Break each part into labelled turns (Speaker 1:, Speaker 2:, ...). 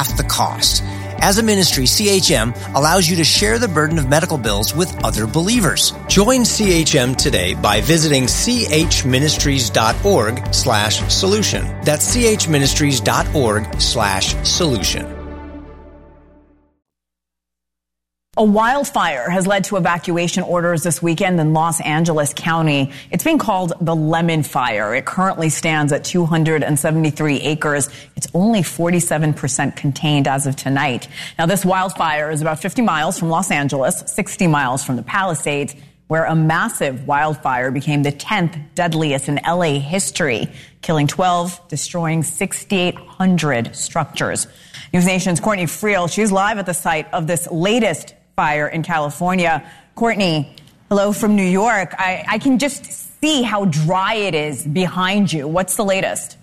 Speaker 1: half the cost. As a ministry, CHM allows you to share the burden of medical bills with other believers. Join CHM today by visiting chministries.org/solution. That's chministries.org/solution.
Speaker 2: A wildfire has led to evacuation orders this weekend in Los Angeles County. It's being called the Lemon Fire. It currently stands at 273 acres. It's only 47% contained as of tonight. Now, this wildfire is about 50 miles from Los Angeles, 60 miles from the Palisades, where a massive wildfire became the 10th deadliest in LA history, killing 12, destroying 6,800 structures. News Nation's Courtney Friel, she's live at the site of this latest fire in California. Courtney, hello from New York. I can just see how dry it is behind you. What's the latest?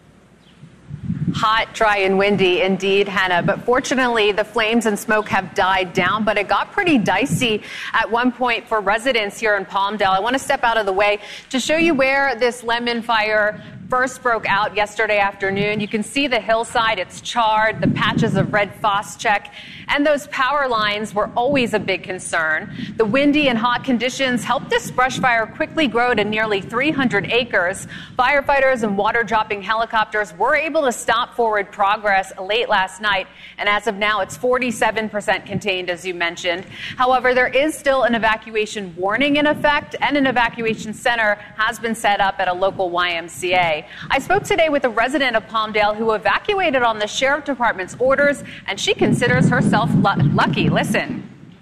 Speaker 3: Hot, dry, and windy indeed, Hannah. But fortunately, the flames and smoke have died down, but it got pretty dicey at one point for residents here in Palmdale. I want to step out of the way to show you where this lemon fire first broke out yesterday afternoon. You can see the hillside. It's charred, the patches of red phosgene, and those power lines were always a big concern. The windy and hot conditions helped this brush fire quickly grow to nearly 300 acres. Firefighters and water-dropping helicopters were able to stop forward progress late last night, and as of now, it's 47% contained, as you mentioned. However, there is still an evacuation warning in effect, and an evacuation center has been set up at a local YMCA. I spoke today with a resident of Palmdale who evacuated on the sheriff department's orders, and she considers herself lucky. Listen.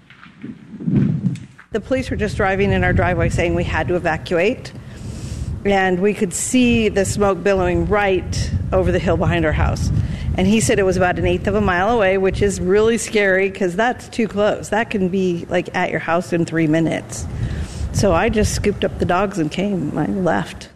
Speaker 4: The police were just driving in our driveway saying we had to evacuate, and we could see the smoke billowing right over the hill behind our house. And he said it was about 1/8 of a mile away, which is really scary because that's too close. That can be like at your house in 3 minutes. So I just scooped up the dogs and came. I left.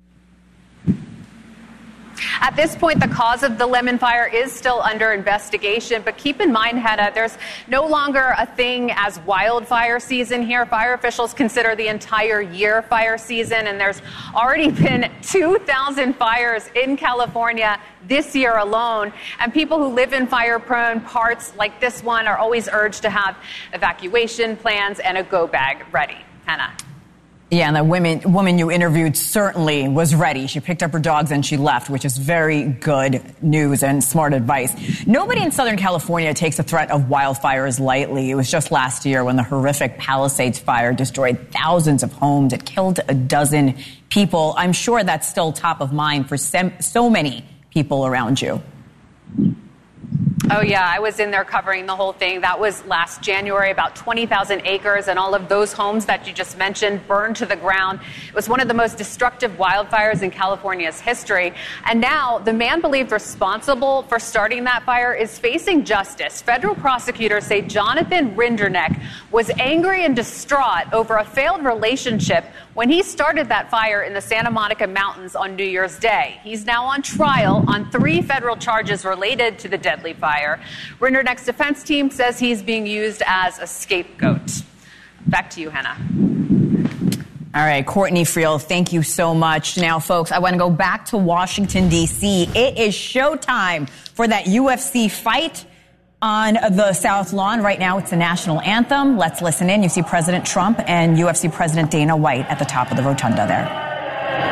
Speaker 3: At this point, the cause of the lemon fire is still under investigation, but keep in mind, Hannah, there's no longer a thing as wildfire season here. Fire officials consider the entire year fire season, and there's already been 2,000 fires in California this year alone, and people who live in fire-prone parts like this one are always urged to have evacuation plans and a go bag ready. Hannah.
Speaker 2: Yeah, and the woman you interviewed certainly was ready. She picked up her dogs and she left, which is very good news and smart advice. Nobody in Southern California takes the threat of wildfires lightly. It was just last year when the horrific Palisades fire destroyed thousands of homes. It killed a dozen people. I'm sure that's still top of mind for so many people around you.
Speaker 3: Oh, yeah, I was in there covering the whole thing. That was last January, about 20,000 acres, and all of those homes that you just mentioned burned to the ground. It was one of the most destructive wildfires in California's history. And now the man believed responsible for starting that fire is facing justice. Federal prosecutors say Jonathan Rinderneck was angry and distraught over a failed relationship when he started that fire in the Santa Monica Mountains on New Year's Day. He's now on trial on 3 federal charges related to the deadly fire. Rinderneck's defense team says he's being used as a scapegoat. Back to you, Hannah.
Speaker 2: All right, Courtney Friel, thank you so much. Now, folks, I want to go back to Washington, D.C. It is showtime for that UFC fight on the South Lawn. Right now, it's the national anthem. Let's listen in. You see President Trump and UFC President Dana White at the top of the rotunda there.